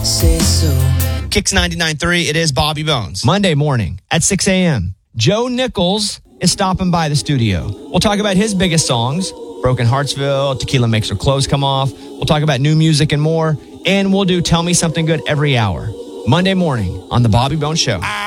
say so. Kicks 99.3, it is Bobby Bones. Monday morning at 6 a.m., Joe Nichols is stopping by the studio. We'll talk about his biggest songs, Broken Heartsville, Tequila Makes Her Clothes Come Off. We'll talk about new music and more. And we'll do Tell Me Something Good every hour. Monday morning on The Bobby Bones Show.